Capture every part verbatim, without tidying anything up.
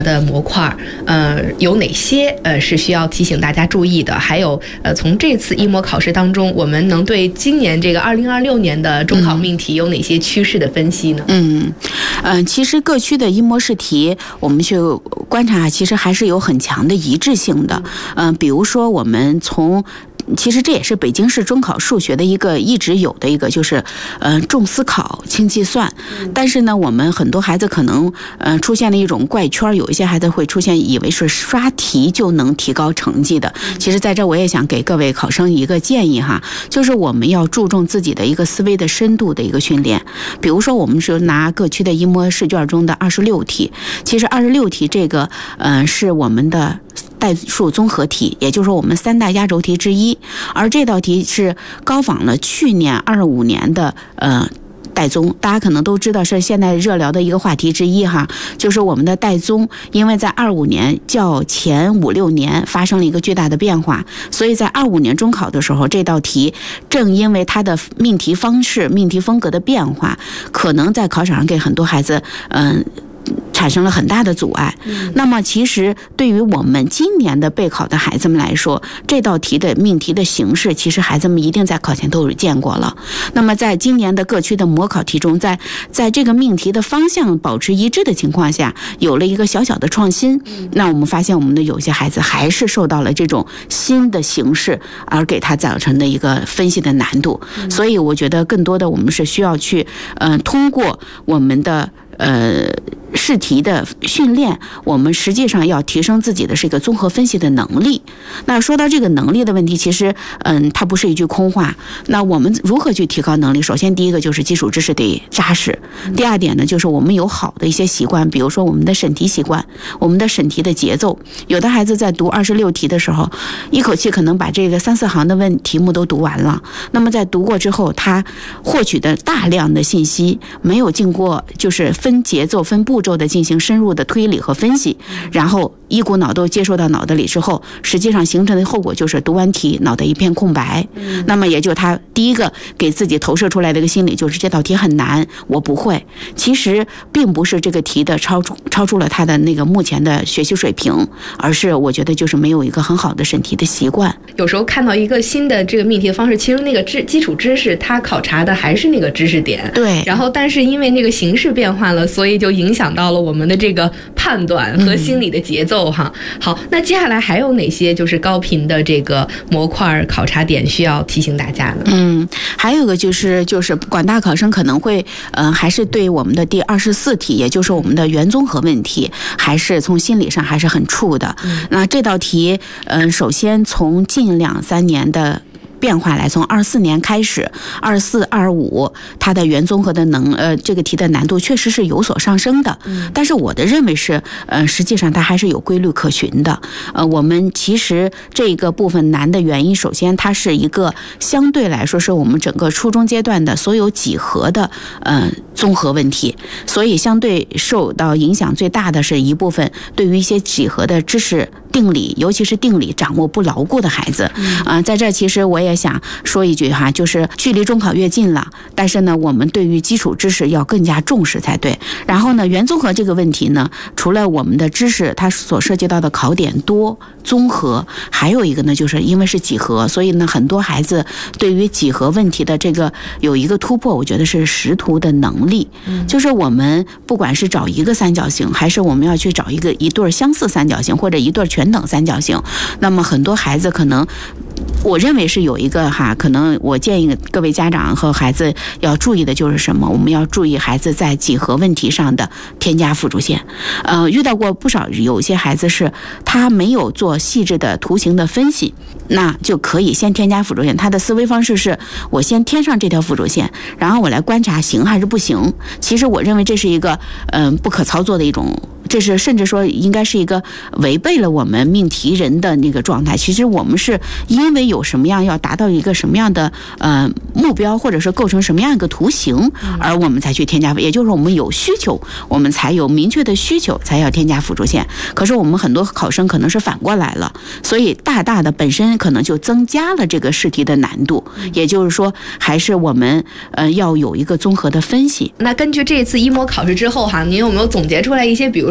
的模块，呃，有哪些呃是需要提醒大家注意的？还有呃，从这次一模考试当中，我们能对今年这个二零二六年的中考命题有哪些趋势的分析呢？ 嗯，呃，其实各区的一模试题，我们去观察，其实还是有很强的一致性的。嗯、呃，比如说我们从其实这也是北京市中考数学的一个一直有的一个，就是呃重思考轻计算。但是呢，我们很多孩子可能呃出现了一种怪圈，有一些孩子会出现以为是刷题就能提高成绩的。其实在这我也想给各位考生一个建议哈，就是我们要注重自己的一个思维的深度的一个训练。比如说我们说拿各区的一模试卷中的二十六题，其实二十六题这个呃是我们的代数综合题，也就是说我们三大压轴题之一，而这道题是高仿了去年二五年的呃代综，大家可能都知道是现在热聊的一个话题之一哈，就是我们的代综，因为在二五年较前五六年发生了一个巨大的变化，所以在二五年中考的时候，这道题正因为它的命题方式、命题风格的变化，可能在考场上给很多孩子嗯。呃产生了很大的阻碍。那么其实对于我们今年的备考的孩子们来说，这道题的命题的形式，其实孩子们一定在考前都有见过了。那么在今年的各区的模考题中，在在这个命题的方向保持一致的情况下，有了一个小小的创新。那我们发现我们的有些孩子还是受到了这种新的形式而给他造成的一个分析的难度。所以我觉得更多的我们是需要去嗯、呃，通过我们的呃试题的训练，我们实际上要提升自己的是一个综合分析的能力。那说到这个能力的问题，其实嗯，它不是一句空话。那我们如何去提高能力？首先第一个就是基础知识得扎实，第二点呢就是我们有好的一些习惯，比如说我们的审题习惯，我们的审题的节奏。有的孩子在读二十六题的时候，一口气可能把这个三四行的问题目都读完了，那么在读过之后，他获取的大量的信息没有经过就是分节奏分步骤的进行深入的推理和分析，然后一股脑都接受到脑袋里之后，实际上形成的后果就是读完题脑袋一片空白。嗯、那么也就他第一个给自己投射出来的一个心理就是这道题很难，我不会。其实并不是这个题的超出超出了他的那个目前的学习水平，而是我觉得就是没有一个很好的审题的习惯。 有时候看到一个新的这个命题的方式，其实那个知基础知识它考察的还是那个知识点， 对。 然后但是因为那个形式变化了，所以就影响到了我们的这个判断和心理的节奏哈。嗯、好，那接下来还有哪些就是高频的这个模块考察点需要提醒大家呢？嗯， 还有一个就是就是广大考生可能会嗯、呃、还是对我们的第二十四题，也就是我们的原综合问题，还是从心理上还是很怵的。嗯、那这道题嗯、呃、首先从近两三年的变化来，从二四年开始，二四、二五，它的原综合的能呃这个题的难度确实是有所上升的。嗯、但是我的认为是，呃，实际上它还是有规律可循的。呃，我们其实这个部分难的原因，首先它是一个相对来说是我们整个初中阶段的所有几何的呃综合问题，所以相对受到影响最大的是一部分对于一些几何的知识定理，尤其是定理掌握不牢固的孩子。啊、呃，在这其实我也想说一句哈，就是距离中考越近了，但是呢，我们对于基础知识要更加重视才对。然后呢，原综合这个问题呢，除了我们的知识它所涉及到的考点多综合，还有一个呢，就是因为是几何，所以呢，很多孩子对于几何问题的这个有一个突破，我觉得是识图的能力。嗯、就是我们不管是找一个三角形，还是我们要去找一个一对相似三角形，或者一对全等三角形，那么很多孩子可能。我认为是有一个哈，可能我建议各位家长和孩子要注意的就是什么？我们要注意孩子在几何问题上的添加辅助线。呃，遇到过不少有一些孩子是他没有做细致的图形的分析，那就可以先添加辅助线。他的思维方式是我先添上这条辅助线，然后我来观察行还是不行。其实我认为这是一个嗯、呃、不可操作的一种。这是甚至说应该是一个违背了我们命题人的那个状态。其实我们是因为有什么样要达到一个什么样的呃目标，或者是构成什么样一个图形，而我们才去添加，也就是我们有需求，我们才有明确的需求才要添加辅助线。可是我们很多考生可能是反过来了，所以大大的本身可能就增加了这个试题的难度。也就是说，还是我们呃要有一个综合的分析。 那根据这次一模考试之后哈，您有没有总结出来一些，比如说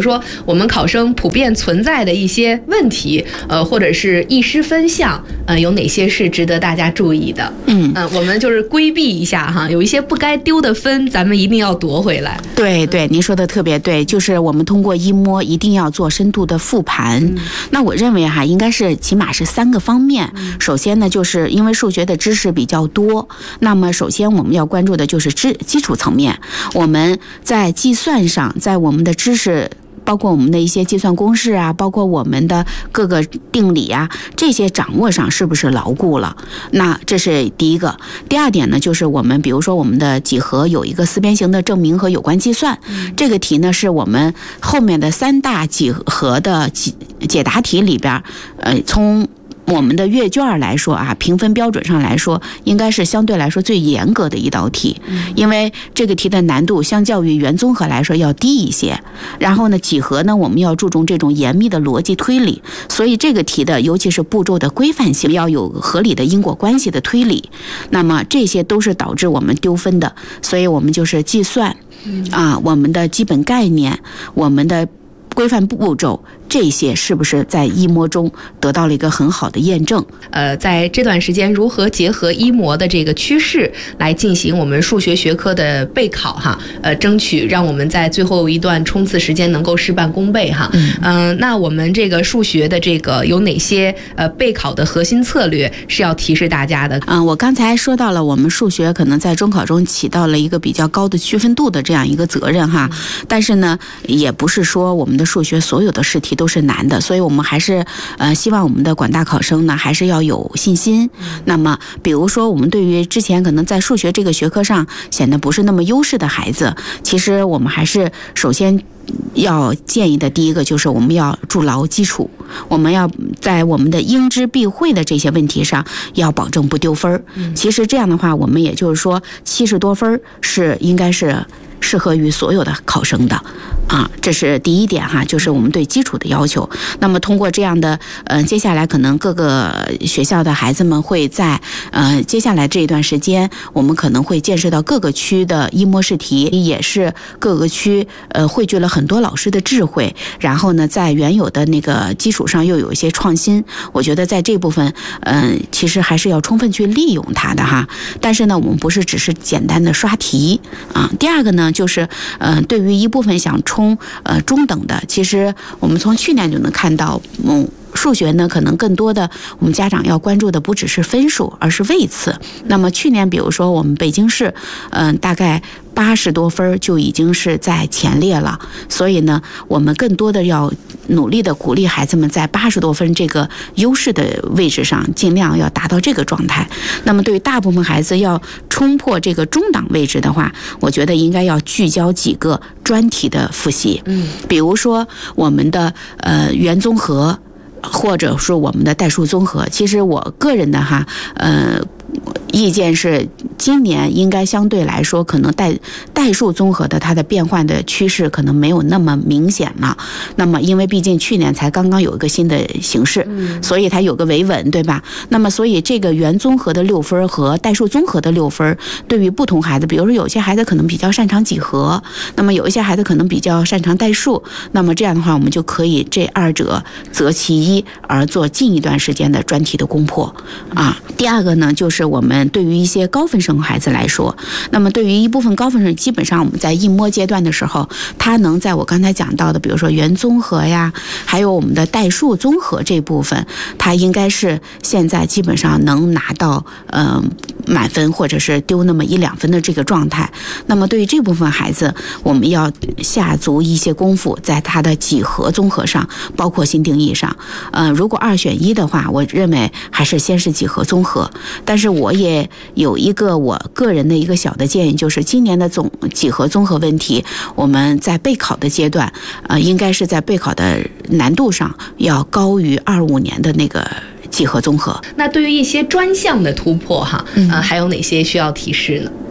说我们考生普遍存在的一些问题，呃，或者是易失分项，呃，有哪些是值得大家注意的？ 嗯， 呃，我们就是规避一下哈，有一些不该丢的分，咱们一定要夺回来。 对对，您说的特别对，就是我们通过一摸一定要做深度的复盘。嗯、那我认为哈，应该是起码是三个方面。嗯、首先呢，就是因为数学的知识比较多，那么首先我们要关注的就是知基础层面，我们在计算上，在我们的知识。包括我们的一些计算公式啊，包括我们的各个定理啊，这些掌握上是不是牢固了？那这是第一个。第二点呢，就是我们比如说我们的几何有一个四边形的证明和有关计算，嗯、这个题呢是我们后面的三大几何的解解答题里边，呃，从我们的阅卷来说啊，评分标准上来说，应该是相对来说最严格的一道题，因为这个题的难度相较于元综合来说要低一些。然后呢，几何呢，我们要注重这种严密的逻辑推理，所以这个题的尤其是步骤的规范性，要有合理的因果关系的推理。那么这些都是导致我们丢分的，所以我们就是计算啊，我们的基本概念，我们的规范步骤，这些是不是在一模中得到了一个很好的验证？ 呃，在这段时间如何结合一模的这个趋势来进行我们数学学科的备考哈？呃，争取让我们在最后一段冲刺时间能够事半功倍哈。嗯、呃，那我们这个数学的这个有哪些呃备考的核心策略是要提示大家的？ 嗯、呃，我刚才说到了，我们数学可能在中考中起到了一个比较高的区分度的这样一个责任哈，但是呢，也不是说我们的数学所有的试题都是难的，所以我们还是呃希望我们的广大考生呢还是要有信心。那么比如说我们对于之前可能在数学这个学科上显得不是那么优势的孩子，其实我们还是首先要建议的第一个就是我们要筑牢基础，我们要在我们的应知必会的这些问题上要保证不丢分。其实这样的话，我们也就是说七十多分是应该是适合于所有的考生的啊，这是第一点哈，就是我们对基础的要求。那么通过这样的呃，接下来可能各个学校的孩子们会在呃接下来这一段时间，我们可能会见识到各个区的一模试题，也是各个区呃汇聚了很多老师的智慧，然后呢，在原有的那个基础上又有一些创新。我觉得在这部分，嗯、呃，其实还是要充分去利用它的哈。但是呢，我们不是只是简单的刷题啊。第二个呢，就是呃，对于一部分想冲呃中等的，其实我们从去年就能看到，嗯。数学呢，可能更多的我们家长要关注的不只是分数，而是位次。那么去年，比如说我们北京市，嗯、呃，大概八十多分就已经是在前列了。所以呢，我们更多的要努力的鼓励孩子们在八十多分这个优势的位置上，尽量要达到这个状态。那么对于大部分孩子要冲破这个中档位置的话，我觉得应该要聚焦几个专题的复习。嗯，比如说我们的呃元综合。或者说我们的代数综合，其实我个人的哈，呃，意见是今年应该相对来说，可能代代数综合的它的变换的趋势可能没有那么明显了。那么因为毕竟去年才刚刚有一个新的形式，所以它有个维稳，对吧？那么所以这个元综合的六分和代数综合的六分，对于不同孩子，比如说有些孩子可能比较擅长几何，那么有一些孩子可能比较擅长代数，那么这样的话，我们就可以这二者择其一而做近一段时间的专题的攻破啊。第二个呢，就是我们对于一些高分生孩子来说，那么对于一部分高分生，基本上我们在一模阶段的时候，他能在我刚才讲到的，比如说元综合呀，还有我们的代数综合这部分，他应该是现在基本上能拿到呃满分或者是丢那么一两分的这个状态。那么对于这部分孩子，我们要下足一些功夫，在他的几何综合上，包括新定义上。呃，如果二选一的话，我认为还是先是几何综合。但是我也有一个我个人的一个小的建议，就是今年的总几何综合问题，我们在备考的阶段，呃，应该是在备考的难度上要高于二五年的那个几何综合。 那对于一些专项的突破哈，呃，还有哪些需要提示呢？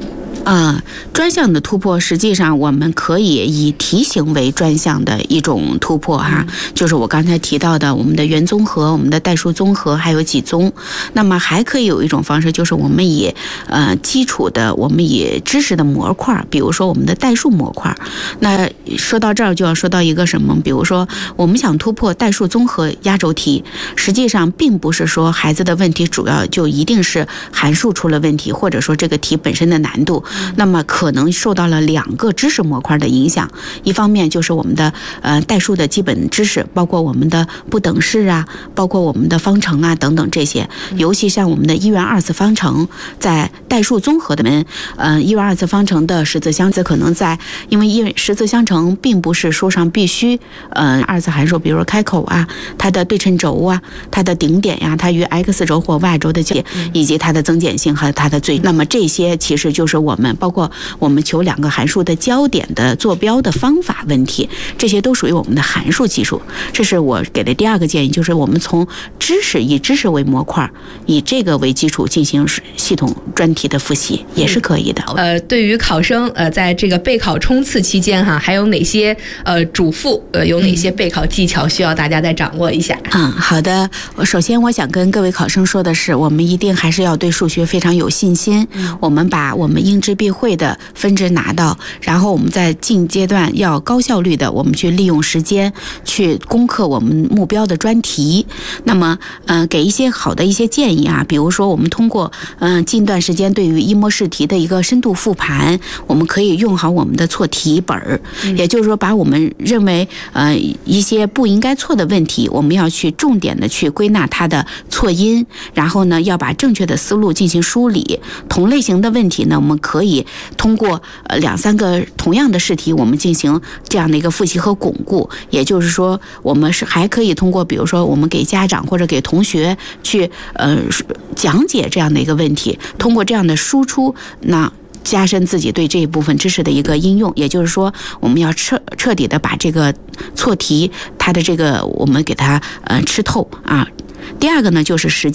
啊，专项的突破，实际上我们可以以题型为专项的一种突破哈，嗯、就是我刚才提到的我们的元综合、我们的代数综合还有几综。那么还可以有一种方式，就是我们以呃基础的，我们以知识的模块，比如说我们的代数模块。那说到这儿就要说到一个什么，比如说我们想突破代数综合压轴题，实际上并不是说孩子的问题主要就一定是函数出了问题，或者说这个题本身的难度，那么可能受到了两个知识模块的影响。一方面就是我们的呃代数的基本知识，包括我们的不等式啊，包括我们的方程啊等等这些，尤其像我们的一元二次方程，在代数综合的门，呃一元二次方程的实字相乘可能在，因为一实字相乘并不是书上必须呃二次函数，比如说开口啊，它的对称轴啊，它的顶点呀、啊，它与 x 轴或 y 轴的交界，以及它的增减性和它的最，那么这些其实就是我们包括我们求两个函数的交点的坐标的方法问题，这些都属于我们的函数技术。这是我给的第二个建议，就是我们从知识以知识为模块，以这个为基础进行系统专题的复习也是可以的。 呃，对于考生呃在这个备考冲刺期间哈，还有哪些呃嘱咐呃有哪些备考技巧需要大家再掌握一下？ 嗯，好的。首先我想跟各位考生说的是，我们一定还是要对数学非常有信心。嗯、我们把我们应知必会的分值拿到，然后我们在近阶段要高效率的，我们去利用时间去攻克我们目标的专题。那么，嗯、呃，给一些好的一些建议啊，比如说我们通过嗯、呃、近段时间对于一模试题的一个深度复盘，我们可以用好我们的错题本儿，嗯、也就是说把我们认为呃一些不应该错的问题，我们要去重点的去归纳它的错因，然后呢要把正确的思路进行梳理。同类型的问题呢，我们可以通过呃两三个同样的试题，我们进行这样的一个复习和巩固。也就是说，我们是还可以通过，比如说我们给家长或者给同学去呃讲解这样的一个问题，通过这样的输出，那加深自己对这一部分知识的一个应用。也就是说，我们要彻彻底的把这个错题它的这个我们给它呃吃透啊。第二个呢，就是实